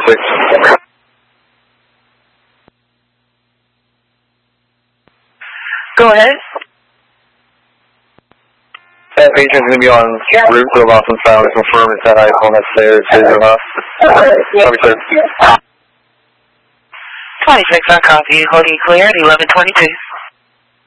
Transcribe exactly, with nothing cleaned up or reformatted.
twenty-six. Go ahead. That patient's going to be on route to Boston Sound to confirm if that iPhone that's there is his or not. Copy, sir. twenty-six, I copy. Holding clear at eleven twenty-two.